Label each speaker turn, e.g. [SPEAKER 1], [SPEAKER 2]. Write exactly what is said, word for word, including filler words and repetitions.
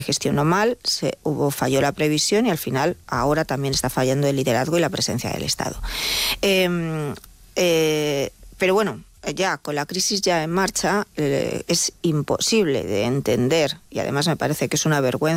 [SPEAKER 1] gestionó mal, se, hubo falló la previsión y al final ahora también está fallando el liderazgo y la presencia del Estado. Eh, eh, pero bueno, ya con la crisis ya en marcha, eh, es imposible de entender, y además me parece que es una vergüenza